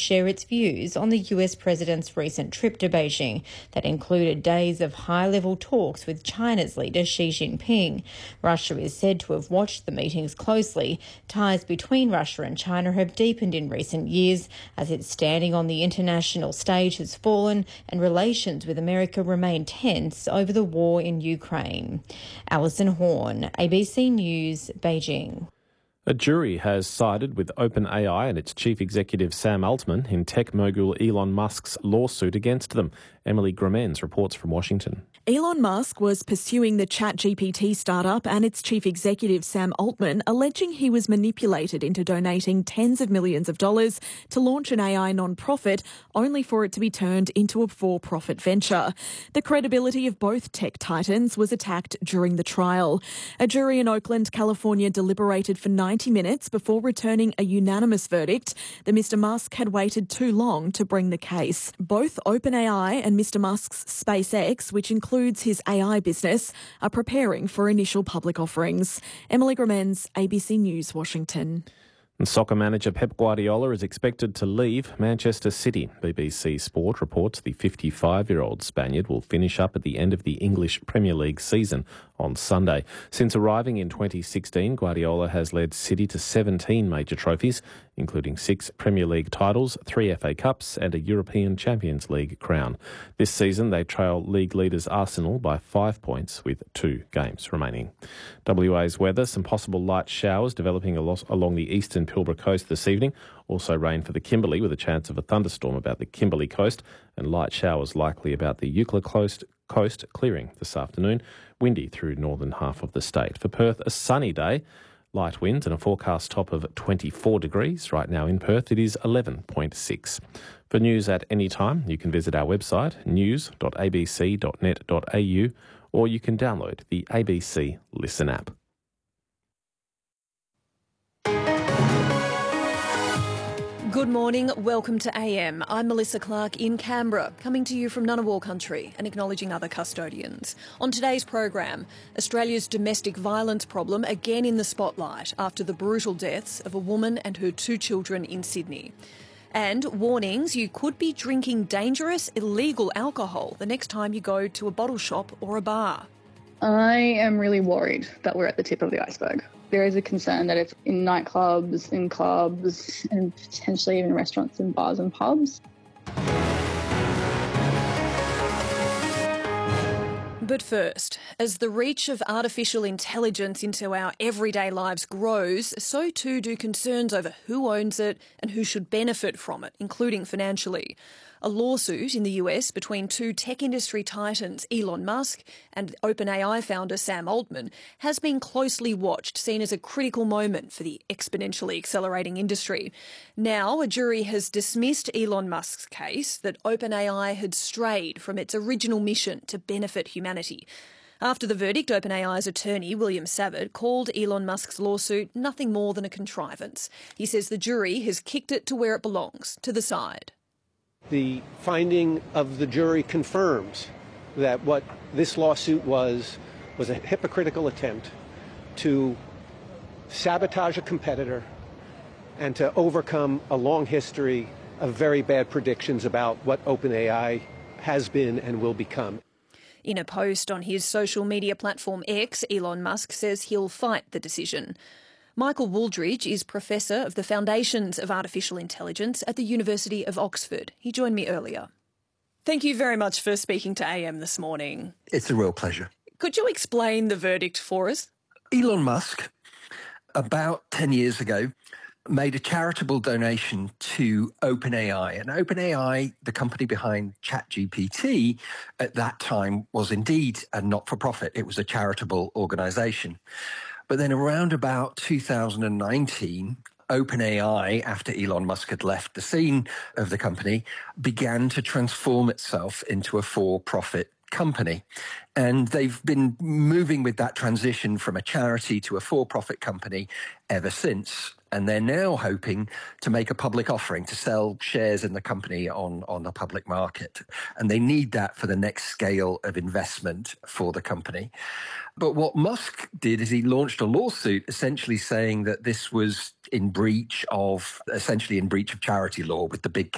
share its views on the US president's recent trip to Beijing that included days of high-level talks with China's leader Xi Jinping. Russia is said to have watched the meetings closely. Ties between Russia and China have deepened in recent years as its standing on the international stage has fallen and relations with America remain tense over the war in Ukraine. Alison Horn, ABC News, Beijing. A jury has sided with OpenAI and its chief executive Sam Altman in tech mogul Elon Musk's lawsuit against them. Emily Gremens reports from Washington. Elon Musk was pursuing the ChatGPT startup and its chief executive Sam Altman, alleging he was manipulated into donating tens of millions of dollars to launch an AI non-profit, only for it to be turned into a for-profit venture. The credibility of both tech titans was attacked during the trial. A jury in Oakland, California deliberated for 90 minutes before returning a unanimous verdict that Mr. Musk had waited too long to bring the case. Both OpenAI and Mr. Musk's SpaceX, which includes his AI business, are preparing for initial public offerings. Emily Gremens, ABC News, Washington. And soccer manager Pep Guardiola is expected to leave Manchester City. BBC Sport reports the 55-year-old Spaniard will finish up at the end of the English Premier League season on Sunday. Since arriving in 2016, Guardiola has led City to 17 major trophies, including 6 Premier League titles, 3 FA Cups and a European Champions League crown. This season, they trail league leaders Arsenal by 5 points with 2 games remaining. WA's weather, some possible light showers developing along the eastern Pilbara coast this evening. Also rain for the Kimberley with a chance of a thunderstorm about the Kimberley coast and light showers likely about the Eucla coast clearing this afternoon. Windy through northern half of the state. For Perth, a sunny day. Light winds and a forecast top of 24 degrees. Right now in Perth, it is 11.6. For news at any time, you can visit our website, news.abc.net.au, or you can download the ABC Listen app. Good morning, welcome to AM. I'm Melissa Clark in Canberra, coming to you from Ngunnawal country and acknowledging other custodians. On today's program, Australia's domestic violence problem again in the spotlight after the brutal deaths of a woman and her 2 children in Sydney. And warnings you could be drinking dangerous, illegal alcohol the next time you go to a bottle shop or a bar. I am really worried that we're at the tip of the iceberg. There is a concern that it's in nightclubs, in clubs, and potentially even restaurants and bars and pubs. But first, as the reach of artificial intelligence into our everyday lives grows, so too do concerns over who owns it and who should benefit from it, including financially. A lawsuit in the US between 2 tech industry titans, Elon Musk and OpenAI founder Sam Altman, has been closely watched, seen as a critical moment for the exponentially accelerating industry. Now, a jury has dismissed Elon Musk's case that OpenAI had strayed from its original mission to benefit humanity. After the verdict, OpenAI's attorney, William Savard, called Elon Musk's lawsuit nothing more than a contrivance. He says the jury has kicked it to where it belongs, to the side. The finding of the jury confirms that what this lawsuit was a hypocritical attempt to sabotage a competitor and to overcome a long history of very bad predictions about what OpenAI has been and will become. In a post on his social media platform X, Elon Musk says he'll fight the decision. Michael Wooldridge is Professor of the Foundations of Artificial Intelligence at the University of Oxford. He joined me earlier. Thank you very much for speaking to AM this morning. It's a real pleasure. Could you explain the verdict for us? Elon Musk, about 10 years ago, made a charitable donation to OpenAI. And OpenAI, the company behind ChatGPT, at that time was indeed a not-for-profit. It was a charitable organisation. But then around about 2019, OpenAI, after Elon Musk had left the scene of the company, began to transform itself into a for-profit company. And they've been moving with that transition from a charity to a for-profit company ever since. And they're now hoping to make a public offering to sell shares in the company on the public market. And they need that for the next scale of investment for the company. But what Musk did is he launched a lawsuit essentially saying that this was in breach of charity law with the big